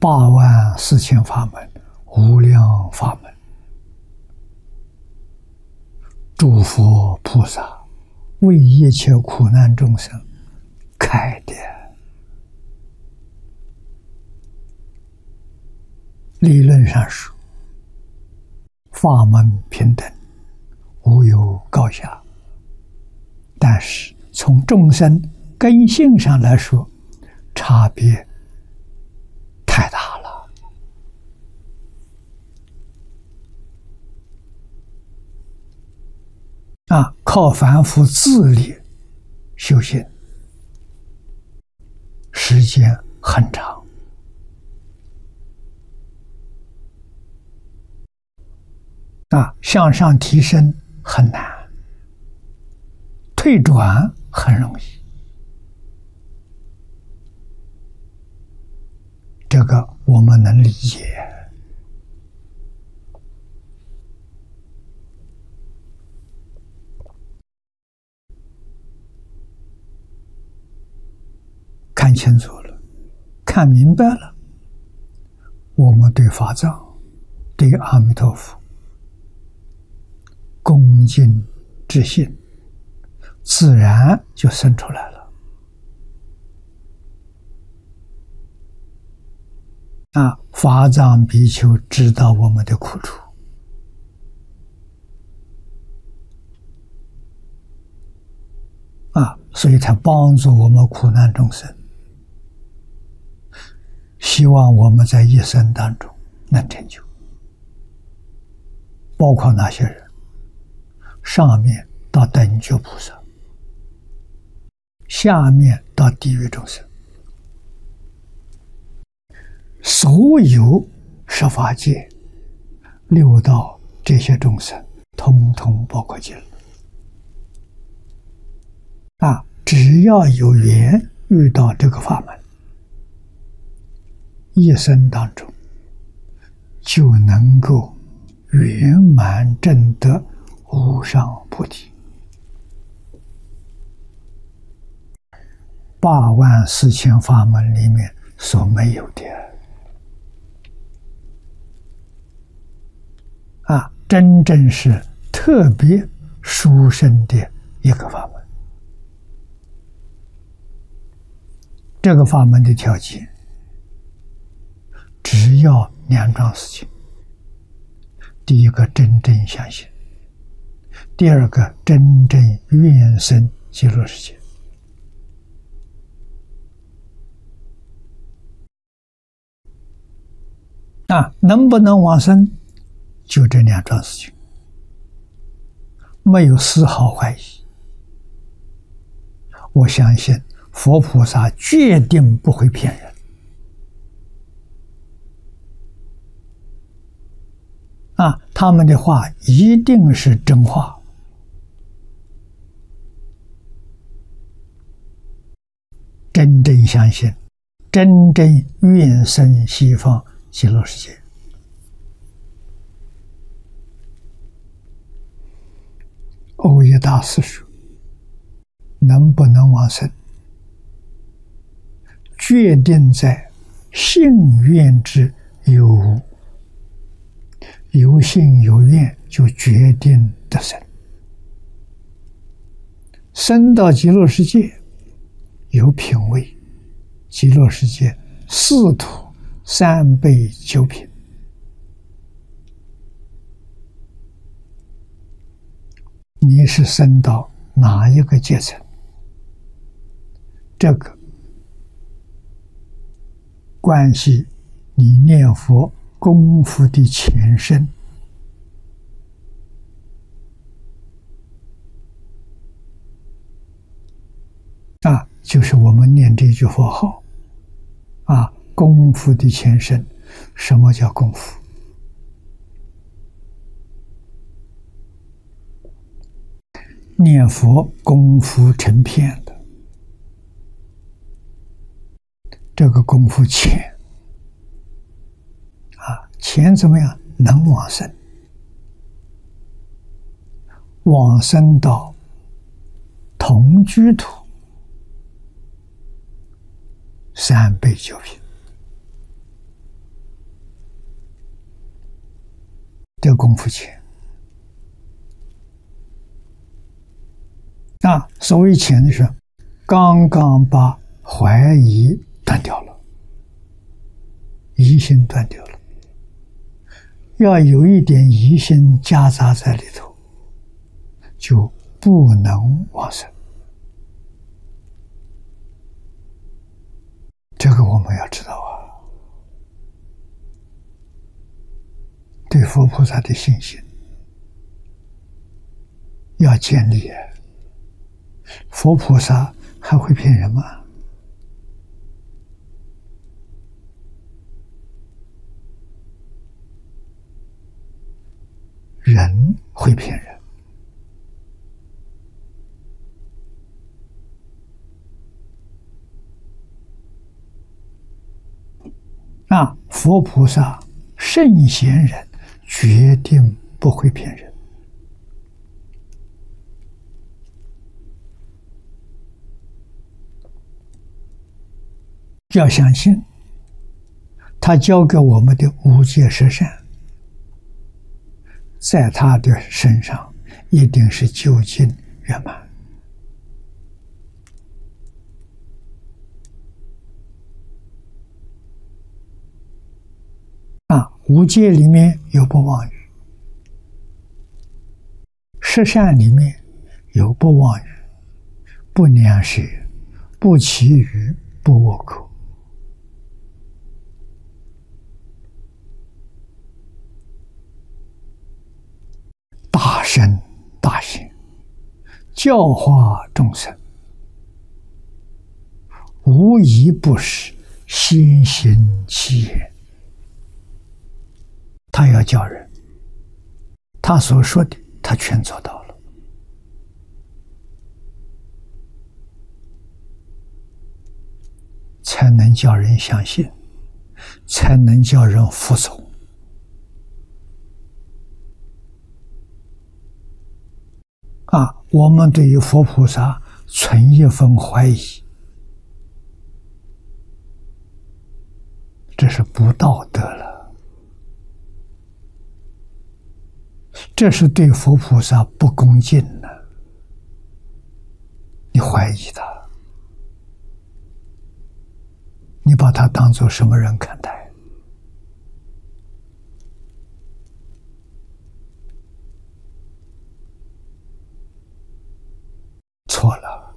84000法门，无量法门，诸佛菩萨为一切苦难众生开的。理论上说，法门平等，无有高下，但是从众生根性上来说，差别太大了。靠凡夫自力修行，时间很长。向上提升很难，退转很容易。这个我们能理解。看清楚了，看明白了，我们对法藏，对阿弥陀佛恭敬之心，自然就生出来了。法藏比丘知道我们的苦处，所以他帮助我们苦难众生，希望我们在一生当中能成就。包括哪些人？上面到等觉菩萨，下面到地狱众生，所有十法界六道这些众生，统统包括进来。只要有缘遇到这个法门，一生当中就能够圆满证得无上菩提。84000法门里面所没有的。真正是特别殊胜的一个法门。这个法门的条件，只要2桩事情：第一个，真正相信；第二个，真正愿生极乐世界。能不能往生？就这2桩事情，没有丝毫怀疑。我相信佛菩萨决定不会骗人。他们的话一定是真话。真正相信，真正愿生西方极乐世界。欧耶大师说，能不能往生，决定在信愿之有无。有信有愿，就决定得生。生到极乐世界，有品位，极乐世界4土3辈9品。你是生到哪一个阶层？这个关系你念佛功夫的前身。就是我们念这句佛号，功夫的前身。什么叫功夫？念佛功夫成片的，这个功夫浅，浅怎么样？能往生，往生到同居土3辈9品。 的功夫浅。所谓浅的是，刚刚把怀疑断掉了，疑心断掉了，要有一点疑心夹杂在里头，就不能往生。这个我们要知道啊，对佛菩萨的信心要建立啊。佛菩萨还会骗人吗？人会骗人。佛菩萨、圣贤人决定不会骗人。要相信，他教给我们的五戒十善，在他的身上一定是究竟圆满。五戒里面有不妄语，十善里面有不妄语，不良舌，不绮语，不恶口。大身大行，教化众生，无一不是先行其言。他要教人，他所说的他全做到了，才能叫人相信，才能叫人服从。我们对于佛菩萨存一分怀疑，这是不道德了，这是对佛菩萨不恭敬了。你怀疑他，你把他当作什么人看待？错了，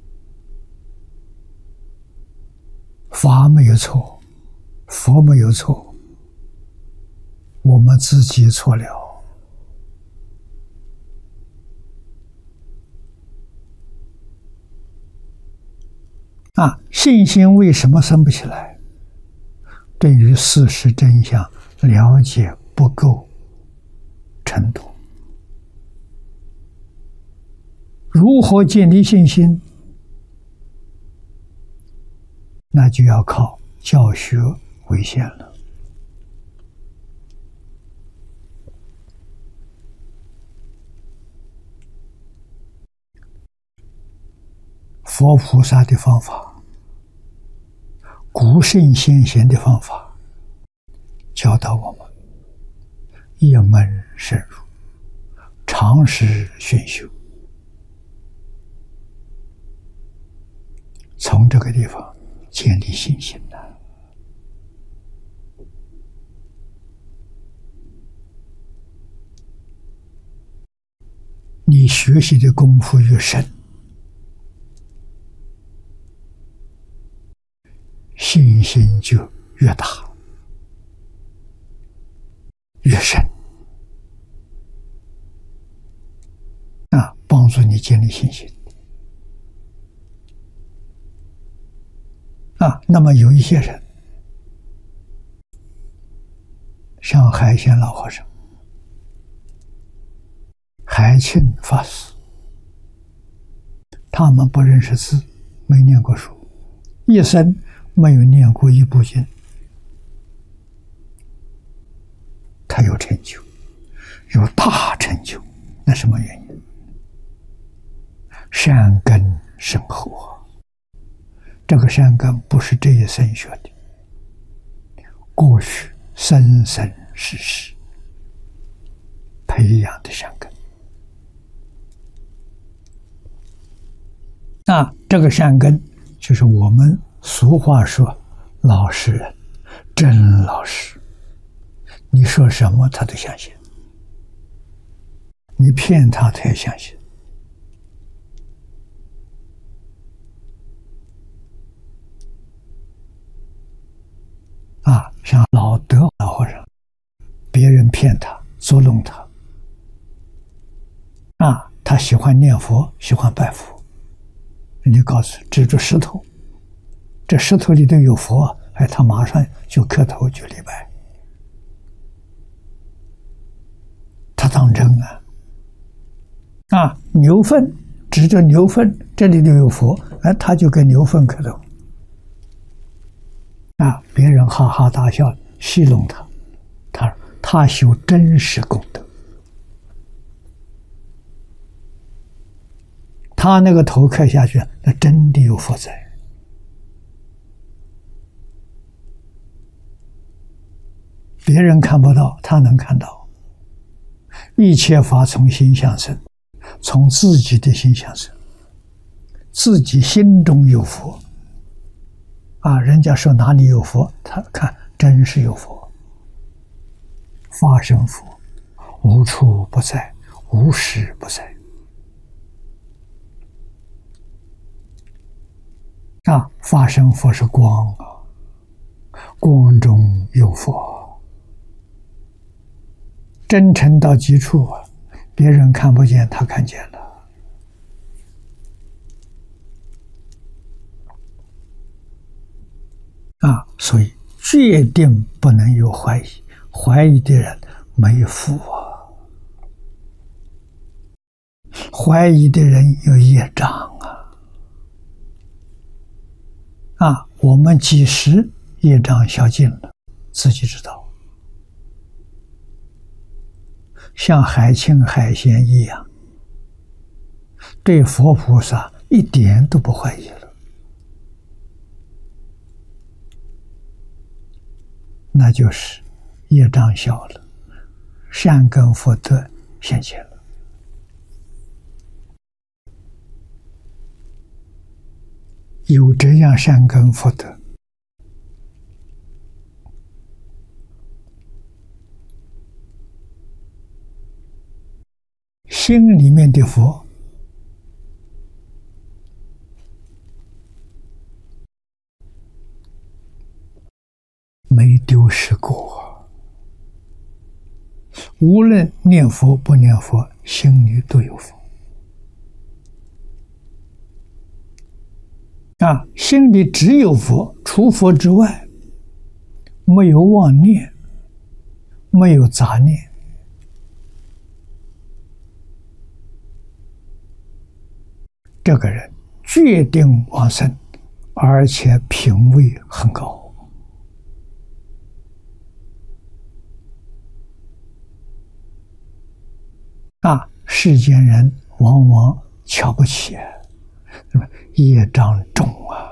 法没有错，佛没有错，我们自己错了。信心为什么生不起来？对于事实真相了解不够程度。如何建立信心？那就要靠教学为先了。佛菩萨的方法，古圣先贤的方法，教导我们一门深入，长时熏修。从这个地方建立信心了。你学习的功夫越深，信心就越大越深，帮助你建立信心。那么有一些人，像海鲜老和尚、海庆法师，他们不认识字，没念过书，一生没有念过一部经，他有成就，有大成就，那什么原因？善根深厚啊！这个善根不是这一生学的，过去生生世世培养的善根。这个善根就是我们俗话说老实人，真老实，你说什么他都相信，你骗他他也相信。像老德老和尚，别人骗他捉弄他，他喜欢念佛，喜欢拜佛，人家告诉指着石头，这石头里头有佛，他马上就磕头就礼拜，他当真牛粪指着牛粪，这里头有佛，他就跟牛粪磕头。别人哈哈大笑戏弄他，他修真实功德，他那个头磕下去，那真的有佛在。别人看不到，他能看到。一切法从心相生，从自己的心相生，自己心中有佛。人家说哪里有佛，他看真是有佛，法身佛，无处不在，无时不在。法身佛是光光中有佛，真诚到极处别人看不见，他看见了。所以决定不能有怀疑，怀疑的人没福怀疑的人有业障我们几时业障消尽了，自己知道，像海清海贤一样，对佛菩萨一点都不怀疑了，那就是业障消了，善根福德现前了。有这样善根福德，心里面的佛没丢失过，无论念佛不念佛，心里都有佛心里只有佛，除佛之外没有妄念，没有杂念，这个人决定往生，而且品位很高世间人往往瞧不起业障重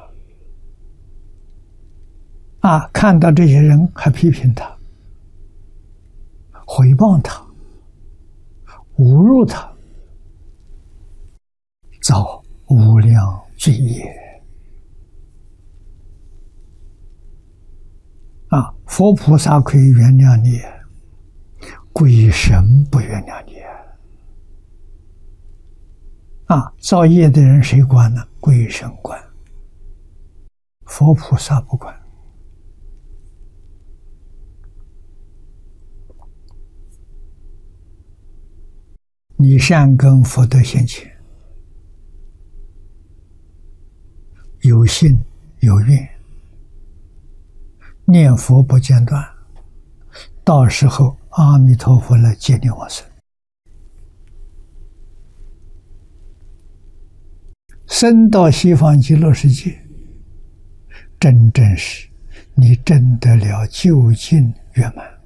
看到这些人还批评他，毁谤他，侮辱他，造无量罪业佛菩萨可以原谅你，鬼神不原谅你造业的人谁管呢？鬼神管，佛菩萨不管。你善根福德现前，有信有愿，念佛不间断，到时候阿弥陀佛来接你往生。生到西方极乐世界，真正是你证得了究竟圆满。